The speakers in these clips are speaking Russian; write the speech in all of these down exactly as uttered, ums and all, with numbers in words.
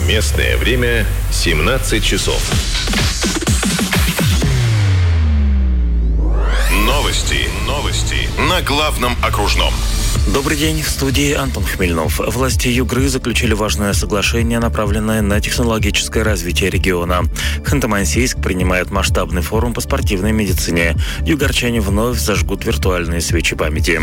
Местное время семнадцать часов. Новости. Новости на главном окружном. Добрый день, в студии Антон Хмельнов. Власти Югры заключили важное соглашение, направленное на технологическое развитие региона. Ханты-Мансийск принимает масштабный форум по спортивной медицине. Югорчане вновь зажгут виртуальные свечи памяти.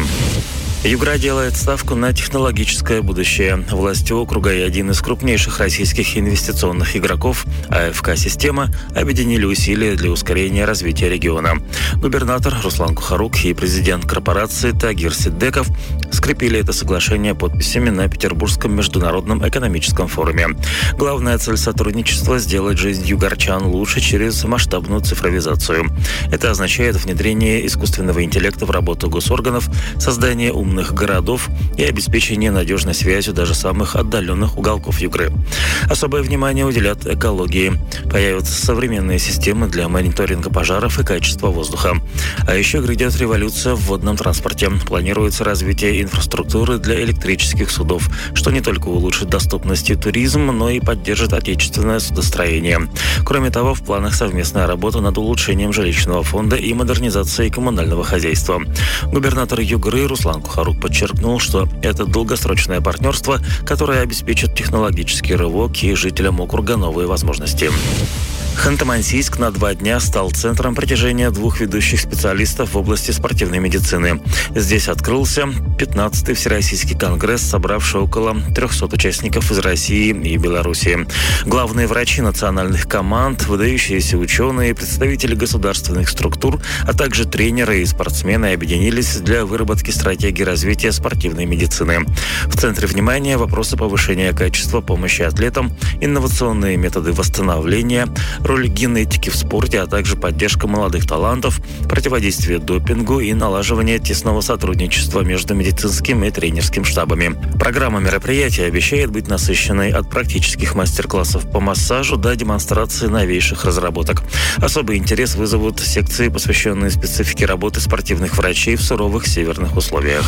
Югра делает ставку на технологическое будущее. Власти округа и один из крупнейших российских инвестиционных игроков, АФК-система, объединили усилия для ускорения развития региона. Губернатор Руслан Кухарук и президент корпорации Тагир Сиддеков скрепили это соглашение подписями на Петербургском международном экономическом форуме. Главная цель сотрудничества – сделать жизнь югорчан лучше через масштабную цифровизацию. Это означает внедрение искусственного интеллекта в работу госорганов, создание умных городов и обеспечение надежной связью даже самых отдаленных уголков Югры. Особое внимание уделят экологии. Появятся современные системы для мониторинга пожаров и качества воздуха. А еще грядет революция в водном транспорте. Планируется развитие инфраструктуры для электрических судов, что не только улучшит доступность и туризм, но и поддержит отечественное судостроение. Кроме того, в планах совместная работа над улучшением жилищного фонда и модернизацией коммунального хозяйства. Губернатор Югры Руслан Кухарук подчеркнул, что это долгосрочное партнерство, которое обеспечит технологический рывок и жителям округа новые возможности. Ханты-Мансийск на два дня стал центром притяжения двух ведущих специалистов в области спортивной медицины. Здесь открылся пятнадцатый Всероссийский конгресс, собравший около трехсот участников из России и Белоруссии. Главные врачи национальных команд, выдающиеся ученые, представители государственных структур, а также тренеры и спортсмены объединились для выработки стратегии развития спортивной медицины. В центре внимания вопросы повышения качества помощи атлетам, инновационные методы восстановления, роль генетики в спорте, а также поддержка молодых талантов, противодействие допингу и налаживание тесного сотрудничества между медицинским и тренерским штабами. Программа мероприятия обещает быть насыщенной от практических мастер-классов по массажу до демонстрации новейших разработок. Особый интерес вызовут секции, посвященные специфике работы спортивных врачей в суровых северных условиях.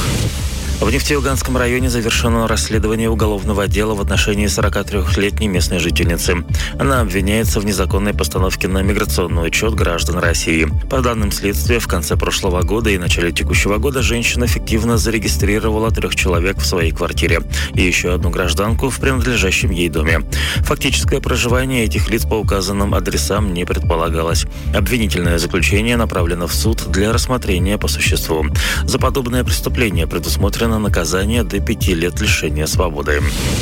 В Нефтеюганском районе завершено расследование уголовного дела в отношении сорокатрёхлетней местной жительницы. Она обвиняется в незаконной постановке на миграционный учет граждан России. По данным следствия, в конце прошлого года и начале текущего года женщина фиктивно зарегистрировала трех человек в своей квартире и еще одну гражданку в принадлежащем ей доме. Фактическое проживание этих лиц по указанным адресам не предполагалось. Обвинительное заключение направлено в суд для рассмотрения по существу. За подобное преступление предусмотрено наказание до пяти лет лишения свободы.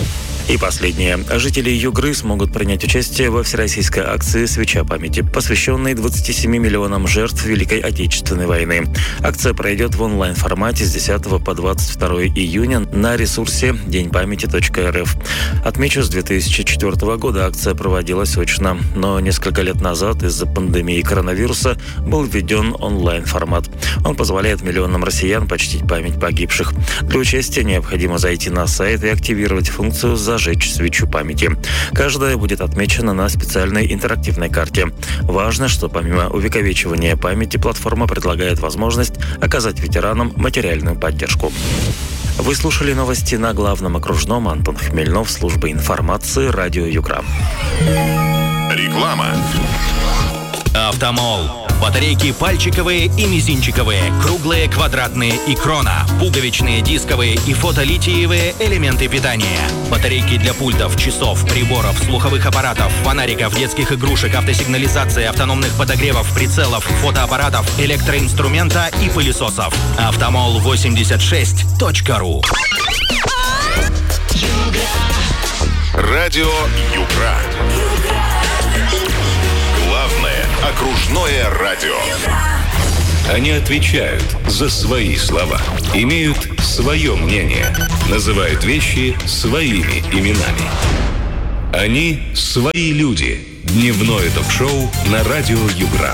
И последнее. Жители Югры смогут принять участие во всероссийской акции «Свеча памяти», посвященной двадцати семи миллионам жертв Великой Отечественной войны. Акция пройдет в онлайн-формате с десятого по двадцать второе июня на ресурсе день памяти точка эр эф. Отмечу, с две тысячи четвёртого года акция проводилась очно, но несколько лет назад из-за пандемии коронавируса был введен онлайн-формат. Он позволяет миллионам россиян почтить память погибших. Для участия необходимо зайти на сайт и активировать функцию «Зажечь свечу памяти». Каждая будет отмечена на специальной интерактивной карте. Важно, что помимо увековечивания памяти, платформа предлагает возможность оказать ветеранам материальную поддержку. Вы слушали новости на главном окружном. Антон Хмельнов, служба информации, радио Югра. Реклама. Автомол. Батарейки пальчиковые и мизинчиковые, круглые, квадратные и крона, пуговичные, дисковые и фотолитиевые элементы питания. Батарейки для пультов, часов, приборов, слуховых аппаратов, фонариков, детских игрушек, автосигнализации, автономных подогревов, прицелов, фотоаппаратов, электроинструмента и пылесосов. Автомол восемьдесят шесть точка ру. Радио Югра. Главное окружное радио. Они отвечают за свои слова, имеют свое мнение, называют вещи своими именами. Они свои люди. Дневное ток-шоу на радио Югра.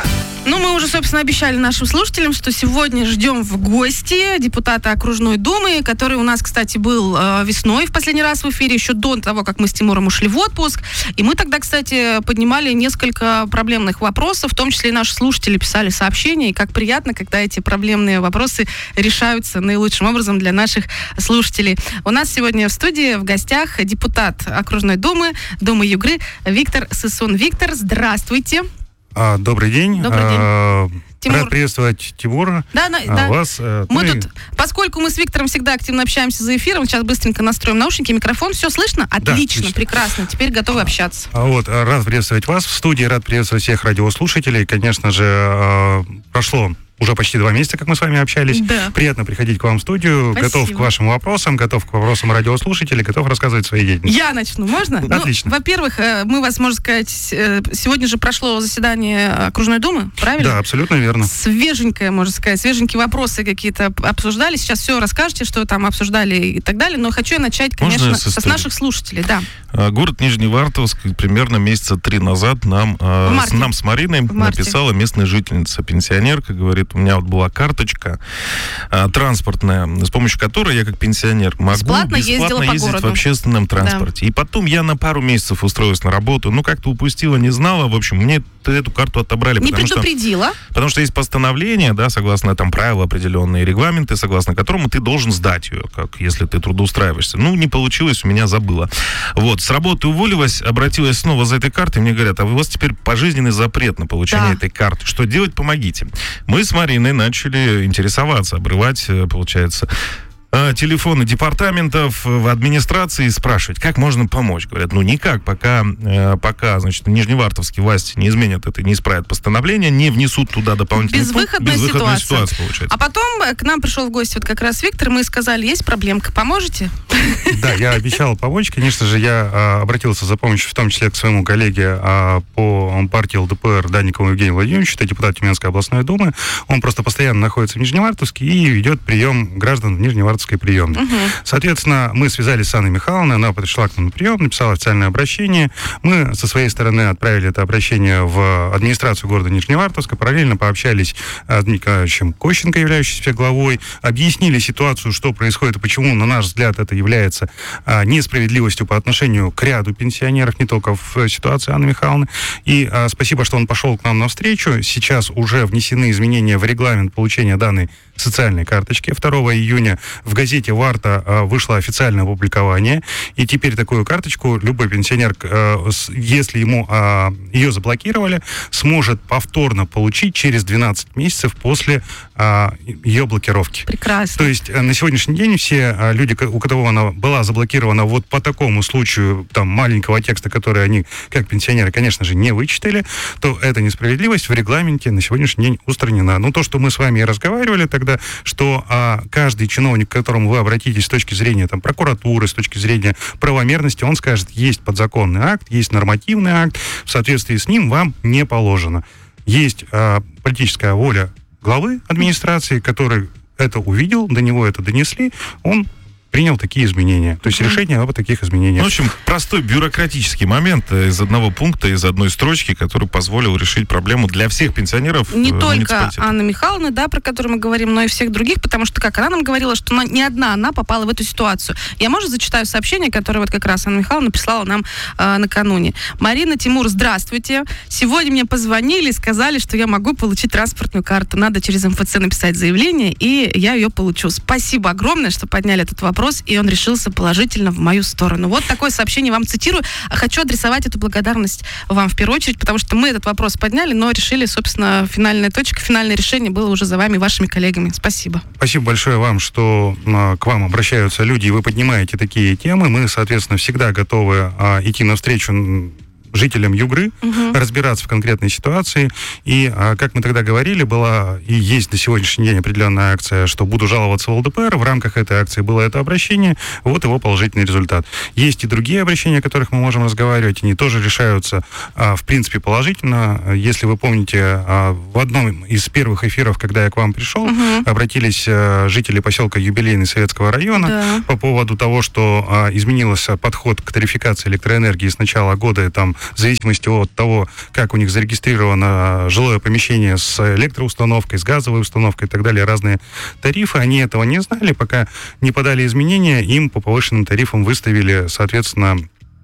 Ну, мы уже, собственно, обещали нашим слушателям, что сегодня ждем в гости депутата окружной думы, который у нас, кстати, был э, весной в последний раз в эфире, еще до того, как мы с Тимуром ушли в отпуск. И мы тогда, кстати, поднимали несколько проблемных вопросов, в том числе и наши слушатели писали сообщения, и как приятно, когда эти проблемные вопросы решаются наилучшим образом для наших слушателей. У нас сегодня в студии в гостях депутат окружной думы, Думы Югры Виктор Сысун. Виктор, здравствуйте. А, добрый день. Добрый день. А, Тимур. Рад приветствовать Тимура. Да, да, а, да. Вас. А, Мы ну тут, и... поскольку мы с Виктором всегда активно общаемся за эфиром, сейчас быстренько настроим наушники, микрофон. Все слышно? Отлично, Да, отлично. прекрасно. Теперь готовы общаться. А, вот, рад приветствовать вас в студии, рад приветствовать всех радиослушателей. Конечно же, а, прошло уже почти два месяца, как мы с вами общались. Да. Приятно приходить к вам в студию. Спасибо. Готов к вашим вопросам, готов к вопросам радиослушателей, готов рассказывать свои деятельности. Я начну, можно? Отлично. Ну, во-первых, мы вас, можно сказать, сегодня же прошло заседание окружной думы, правильно? Да, абсолютно верно. Свеженькое, можно сказать, свеженькие вопросы какие-то обсуждали. Сейчас все расскажете, что там обсуждали и так далее. Но хочу я начать, конечно, Можно с, с наших слушателей. Да. Город Нижневартовск примерно месяца три назад нам, э, с, нам с Мариной написала местная жительница, пенсионерка, говорит, у меня вот была карточка э, транспортная, с помощью которой я как пенсионер могу бесплатно, бесплатно ездить по в общественном транспорте. Да. И потом я на пару месяцев устроилась на работу, ну как-то упустила, не знала, в общем, мне эту карту отобрали. Не потому предупредила? Что, потому что есть постановление, да, согласно там правила определенные, регламенты, согласно которому ты должен сдать ее, как если ты трудоустраиваешься. Ну, не получилось, у меня забыла. Вот, с работы уволилась, обратилась снова за этой картой, мне говорят, а у вас теперь пожизненный запрет на получение да. этой карты. Что делать? Помогите. Мы с Мариной начали интересоваться, обрывать, получается, телефоны департаментов в администрации, спрашивать, как можно помочь. Говорят, ну никак, пока, пока значит, нижневартовские власти не изменят это, не исправят постановление, не внесут туда дополнительный безвыходная, пункт, безвыходная ситуация. ситуация получается. А потом к нам пришел в гости вот как раз Виктор, мы сказали, есть проблемка, поможете? Да, я обещал помочь. Конечно же, я а, обратился за помощью, в том числе к своему коллеге а, по партии ЛДПР Данникову Евгению Владимировичу, это депутат Тюменской областной думы. Он просто постоянно находится в Нижневартовске и ведет прием граждан в Нижневартовской приемной. Угу. Соответственно, мы связались с Анной Михайловной, она пришла к нам на прием, написала официальное обращение. Мы со своей стороны отправили это обращение в администрацию города Нижневартовска, параллельно пообщались с Дмитрием Николаевичем Кощенко, являющимся главой, объяснили ситуацию, что происходит и почему, на наш взгляд, это является а, несправедливостью по отношению к ряду пенсионеров, не только в ситуации Анны Михайловны. И а, спасибо, что он пошел к нам навстречу. Сейчас уже внесены изменения в регламент получения данной социальной карточки. второго июня в газете «Варта» а, вышло официальное опубликование, и теперь такую карточку любой пенсионер, а, с, если ему а, ее заблокировали, сможет повторно получить через двенадцать месяцев после а, ее блокировки. Прекрасно. То есть а, на сегодняшний день все а, люди, у кого она была заблокирована вот по такому случаю там маленького текста, который они, как пенсионеры, конечно же, не вычитали, то эта несправедливость в регламенте на сегодняшний день устранена. Ну, то, что мы с вами и разговаривали тогда, что а, каждый чиновник, к которому вы обратитесь с точки зрения там, прокуратуры, с точки зрения правомерности, он скажет, есть подзаконный акт, есть нормативный акт, в соответствии с ним вам не положено. Есть а, политическая воля главы администрации, который это увидел, до него это донесли, он принял такие изменения. То есть mm-hmm. решение об таких изменениях. Ну, в общем, простой бюрократический момент из одного пункта, из одной строчки, который позволил решить проблему для всех пенсионеров. Не только Анны Михайловны, да, про которую мы говорим, но и всех других, потому что, как она нам говорила, что она, не одна она попала в эту ситуацию. Я, может, зачитаю сообщение, которое вот как раз Анна Михайловна прислала нам э, накануне. Марина, Тимур, здравствуйте. Сегодня мне позвонили и сказали, что я могу получить транспортную карту. Надо через эм эф цэ написать заявление, и я ее получу. Спасибо огромное, что подняли этот вопрос. Вопрос, и он решился положительно в мою сторону. Вот такое сообщение вам цитирую. Хочу адресовать эту благодарность вам в первую очередь, потому что мы этот вопрос подняли, но решили, собственно, финальная точка, финальное решение было уже за вами, вашими коллегами. Спасибо. Спасибо большое вам, что а, к вам обращаются люди, и вы поднимаете такие темы. Мы, соответственно, всегда готовы а, идти навстречу жителям Югры, угу. разбираться в конкретной ситуации. И, а, как мы тогда говорили, была и есть до сегодняшний день определенная акция, что буду жаловаться в ЛДПР. В рамках этой акции было это обращение. Вот его положительный результат. Есть и другие обращения, о которых мы можем разговаривать. Они тоже решаются, а, в принципе, положительно. Если вы помните, а, в одном из первых эфиров, когда я к вам пришел, угу. обратились а, жители поселка Юбилейный Советского района да. по поводу того, что а, изменился подход к тарификации электроэнергии с начала года. И там в зависимости от того, как у них зарегистрировано жилое помещение с электроустановкой, с газовой установкой и так далее, разные тарифы. Они этого не знали, пока не подали изменения, им по повышенным тарифам выставили, соответственно,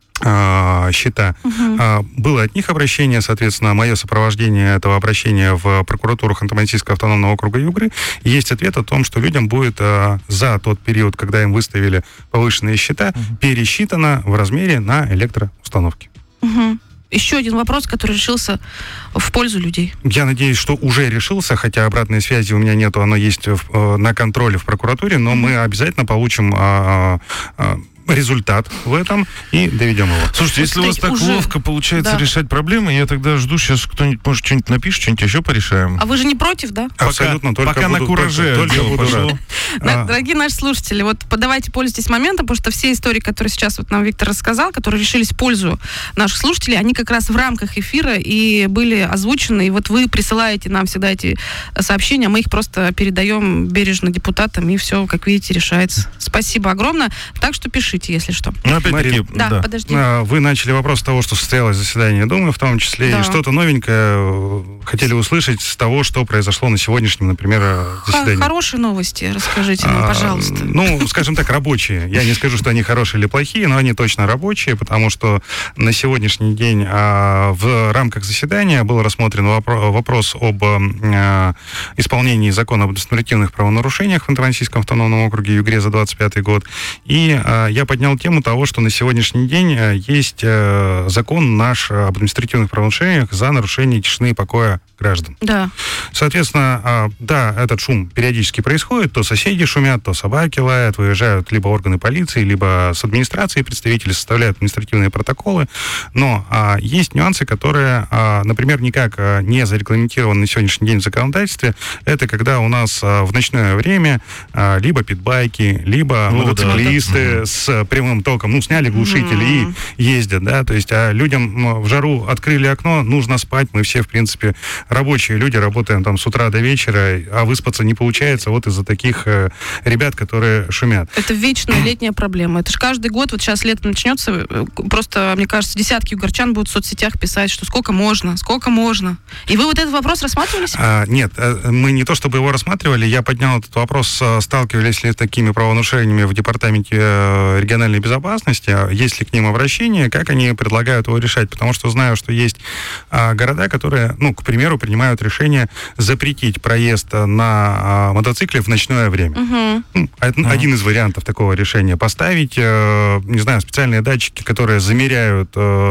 счета. Uh-huh. Было от них обращение, соответственно, мое сопровождение этого обращения в прокуратуру Ханты-Мансийского автономного округа Югры. И есть ответ о том, что людям будет за тот период, когда им выставили повышенные счета, uh-huh. пересчитано в размере на электроустановки. Uh-huh. Еще один вопрос, который решился в пользу людей. Я надеюсь, что уже решился, хотя обратной связи у меня нету, оно есть в, на контроле в прокуратуре, но uh-huh. мы обязательно получим а, а, результат в этом и доведем его. Слушайте, если у вас так уже... ловко получается да. решать проблемы, я тогда жду, сейчас кто-нибудь, может, что-нибудь напишет, что-нибудь еще порешаем. А вы же не против, да? Абсолютно, пока, только пока буду, на кураже только, только буду пошло. рад. Да, дорогие наши слушатели, вот давайте пользуйтесь моментом, потому что все истории, которые сейчас вот нам Виктор рассказал, которые решились в пользу наших слушателей, они как раз в рамках эфира и были озвучены, и вот вы присылаете нам всегда эти сообщения, мы их просто передаем бережно депутатам, и все, как видите, решается. Спасибо огромное. Так что пишите, если что. Ну, опять-таки, Марин, да, да. подожди. Вы начали вопрос с того, что состоялось заседание Думы, в том числе, да. и что-то новенькое хотели услышать с того, что произошло на сегодняшнем, например, заседании. Хорошие новости расскажите нам, пожалуйста. А, ну, скажем так, рабочие. Я не скажу, что они хорошие или плохие, но они точно рабочие, потому что на сегодняшний день а, в рамках заседания был рассмотрен вопро- вопрос об а, исполнении закона об административных правонарушениях в Ханты-Мансийском автономном округе Югре за двадцать пятый год. И а, я поднял тему того, что на сегодняшний день а, есть а, закон наш об административных правонарушениях за нарушение тишины и покоя граждан. Да. Соответственно, а, да, этот шум периодически происходит, то соседи шумят, то собаки лают, выезжают либо органы полиции, либо с администрации представители составляют административные протоколы, но а, есть нюансы, которые, а, например, никак а, не зарегламентированы на сегодняшний день в законодательстве. Это когда у нас а, в ночное время а, либо питбайки, либо ну, мотоциклисты да, с прямым током, ну, сняли глушители mm-hmm. и ездят, да, то есть а людям ну, в жару открыли окно, нужно спать, мы все, в принципе, рабочие люди, работаем там с утра до вечера, а выспаться не получается вот из-за таких э, ребят, которые шумят. Это вечная летняя проблема. Это же каждый год, вот сейчас лето начнется, просто, мне кажется, десятки югорчан будут в соцсетях писать, что сколько можно, сколько можно. И вы вот этот вопрос рассматривали? А, нет, мы не то чтобы его рассматривали, я поднял этот вопрос, сталкивались ли с такими правонарушениями в департаменте региональной безопасности, есть ли к ним обращение, как они предлагают его решать, потому что знаю, что есть а, города, которые, ну, к примеру, принимают решение запретить проезд на а, мотоцикле в ночное время. Угу. Ну, один, uh-huh. один из вариантов такого решения. Поставить, э, не знаю, специальные датчики, которые замеряют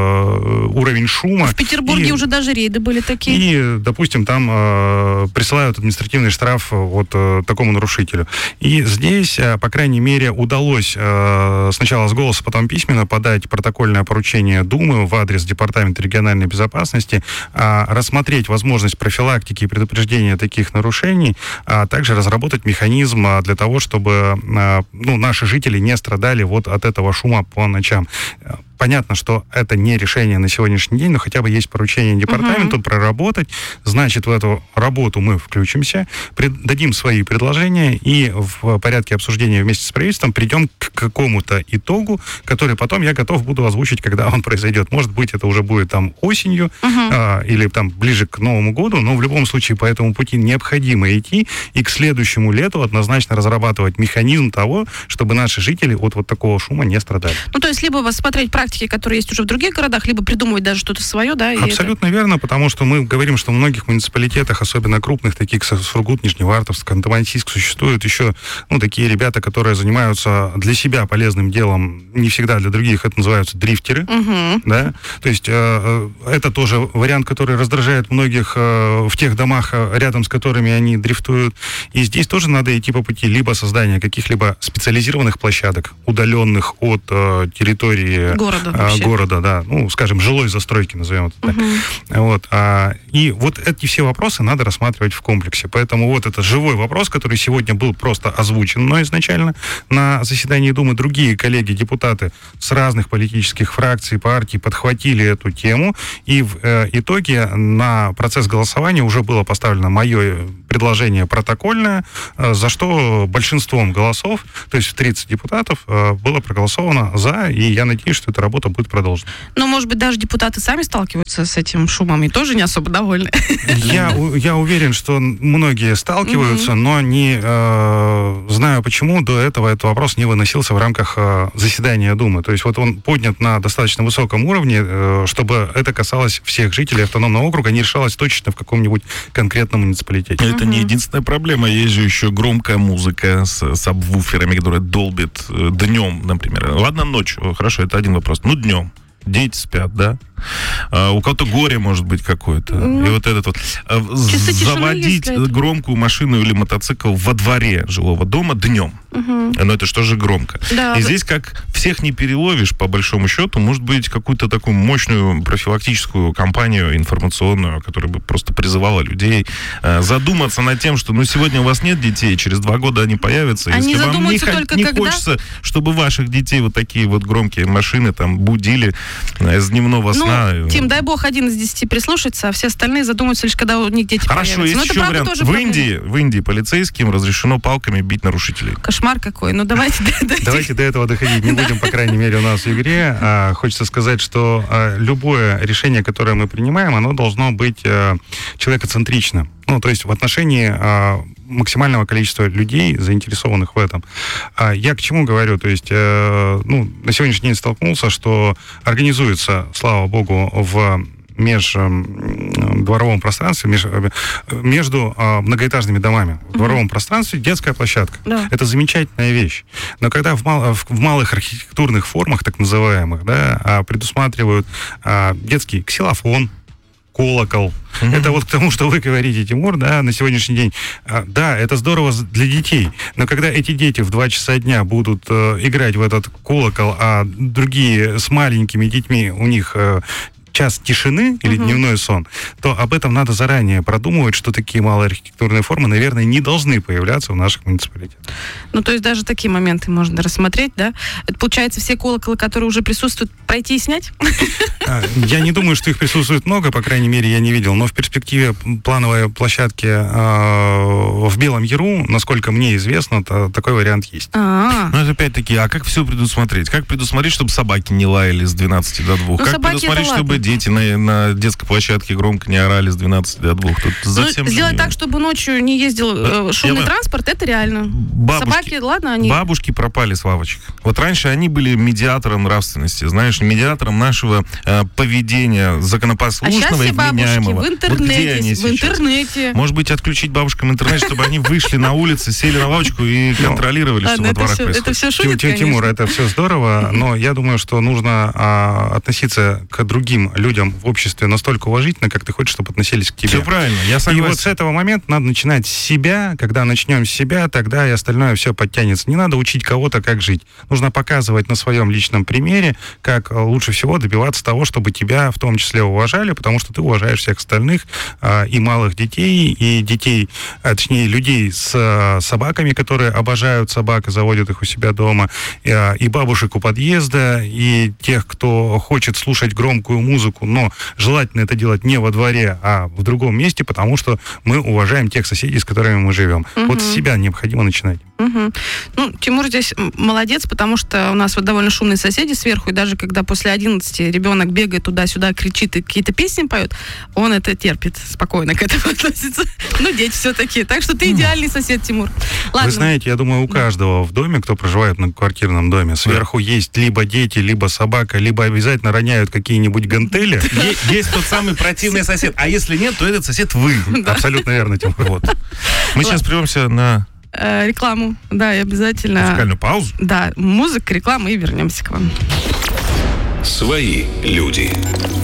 э, уровень шума. В Петербурге и, уже даже рейды были такие. И, допустим, там э, присылают административный штраф вот э, такому нарушителю. И здесь, э, по крайней мере, удалось э, сначала с голоса, потом письменно подать протокольное поручение Думы в адрес Департамента региональной безопасности, э, рассмотреть возможность профилактики и предупреждения таких нарушений, а также разработать механизм для того, чтобы ну, наши жители не страдали вот от этого шума по ночам. Понятно, что это не решение на сегодняшний день, но хотя бы есть поручение департаменту uh-huh. проработать. Значит, в эту работу мы включимся, пред, дадим свои предложения и в порядке обсуждения вместе с правительством придем к какому-то итогу, который потом я готов буду озвучить, когда он произойдет. Может быть, это уже будет там осенью uh-huh. а, или там ближе к Новому году, но в любом случае по этому пути необходимо идти и к следующему лету однозначно разрабатывать механизм того, чтобы наши жители от вот такого шума не страдали. Ну, то есть, либо смотреть практики, которые есть уже в других городах, либо придумывать даже что-то свое, да? И абсолютно это... верно, потому что мы говорим, что в многих муниципалитетах, особенно крупных, таких как Сургут, Нижневартовск, Ханты-Мансийск, существуют еще, ну, такие ребята, которые занимаются для себя полезным делом, не всегда для других, это называются дрифтеры, угу. да? То есть э, это тоже вариант, который раздражает многих э, в тех домах, рядом с которыми они дрифтуют. И здесь тоже надо идти по пути либо создания каких-либо специализированных площадок, удаленных от э, территории города, э, города, да, ну, скажем, жилой застройки, назовем это так. Uh-huh. Вот, а, и вот эти все вопросы надо рассматривать в комплексе. Поэтому вот это живой вопрос, который сегодня был просто озвучен мной изначально на заседании Думы. Другие коллеги-депутаты с разных политических фракций, партий подхватили эту тему, и в э, итоге на процесс голосования уже было поставлено мое предложение протокольное, э, за что большинством голосов, то есть тридцать депутатов, э, было проголосовано за, и я надеюсь, что эта работа будет продолжена. Ну, может быть, даже депутаты сами сталкиваются с этим шумом и тоже не особо довольны. Я, я уверен, что многие сталкиваются, но не э, знаю почему до этого этот вопрос не выносился в рамках э, заседания Думы. То есть вот он поднят на достаточно высоком уровне, э, чтобы это касалось всех жителей автономного округа, не решалось точно в каком-нибудь конкретном муниципалитете. Это не единственная проблема. Есть же еще громкая музыка с сабвуферами, которая долбит э, днем, например. Ладно, ночью, хорошо, это один вопрос. Ну, днем. Дети спят, да? А, у кого-то горе может быть какое-то. Ну, и вот этот вот. Заводить громкую машину или мотоцикл во дворе жилого дома днем. Угу. Но это что же громко. Да, и здесь, как всех не переловишь, по большому счету, может быть, какую-то такую мощную профилактическую кампанию информационную, которая бы просто призывала людей э, задуматься над тем, что ну сегодня у вас нет детей, через два года они появятся. Они Если вам не, только не когда... хочется, чтобы ваших детей вот такие вот громкие машины там будили э, с дневного сна. Ну, Тим, дай бог, один из десяти прислушается, а все остальные задумаются лишь, когда у них дети Хорошо, появятся. есть еще вариант. В Индии, в Индии полицейским разрешено палками бить нарушителей. Кошмар какой. Ну, давайте... Давайте до этого доходить не будем, по крайней мере, у нас в игре. А, хочется сказать, что а, любое решение, которое мы принимаем, оно должно быть а, человекоцентричным. Ну, то есть в отношении а, максимального количества людей, заинтересованных в этом. А я к чему говорю? То есть, э, ну, на сегодняшний день столкнулся, что организуется, слава богу, в междворовом пространстве, меж, между а, многоэтажными домами, в дворовом пространстве детская площадка. Да. Это замечательная вещь. Но когда в, мал, в, в малых архитектурных формах, так называемых, да, предусматривают а, детский ксилофон, колокол. Mm-hmm. Это вот к тому, что вы говорите, Тимур, да, на сегодняшний день. А, да, это здорово для детей, но когда эти дети в два часа дня будут э, играть в этот колокол, а другие с маленькими детьми, у них э, час тишины или uh-huh. дневной сон, то об этом надо заранее продумывать, что такие малые архитектурные формы, наверное, не должны появляться в наших муниципалитетах. Ну, то есть даже такие моменты можно рассмотреть, да? Это, получается, все колоколы, которые уже присутствуют, пройти и снять? Я не думаю, что их присутствует много, по крайней мере, я не видел, но в перспективе плановой площадки в Белом Яру, насколько мне известно, такой вариант есть. А-а-а. Ну, это опять-таки, а как все предусмотреть? Как предусмотреть, чтобы собаки не лаяли с двенадцати до двух? Ну, как предусмотреть, чтобы дети на, на детской площадке громко не орали с двенадцати до двух? Тут ну, сделать так, чтобы ночью не ездил э, шумный Я транспорт, это реально. Бабушки, Собаки, ладно, они... Бабушки пропали, Славочек. Вот раньше они были медиатором нравственности, знаешь, медиатором нашего э, поведения законопослушного а и вменяемого. В интернете, вот где они в интернете. Может быть, отключить бабушкам интернет, чтобы они вышли на улицы, сели на лавочку и контролировали, что во дворах происходит. Это все шутит, Тимур, это все здорово, но я думаю, что нужно а, относиться к другим людям в обществе настолько уважительно, как ты хочешь, чтобы относились к тебе. Все правильно, я согласен. И вот с этого момента надо начинать с себя. Когда начнем с себя, тогда и остальное все подтянется. Не надо учить кого-то, как жить. Нужно показывать на своем личном примере, как лучше всего добиваться того, чтобы тебя в том числе уважали, потому что ты уважаешь всех остальных, и малых детей, и детей, а, точнее, людей с собаками, которые обожают собак и заводят их у себя дома, и бабушек у подъезда, и тех, кто хочет слушать громкую музыку, но желательно это делать не во дворе, а в другом месте, потому что мы уважаем тех соседей, с которыми мы живем. Угу. Вот с себя необходимо начинать. Угу. Ну, Тимур здесь молодец, потому что у нас вот довольно шумные соседи сверху, и даже когда после одиннадцати ребенок бегает туда-сюда, кричит и какие-то песни поет, он это терпит, спокойно к этому относится. Ну, дети все-таки. Так что ты идеальный сосед, Тимур. Ладно. Вы знаете, я думаю, у каждого в доме, кто проживает на квартирном доме, сверху есть либо дети, либо собака, либо обязательно роняют какие-нибудь гантели. Есть тот самый противный сосед. А если нет, то этот сосед вы. Абсолютно верно, Тимур. Вот. Мы сейчас прервемся на... рекламу, да, и обязательно... Музыкальную паузу? Да, музыка, реклама, и вернемся к вам. Свои люди.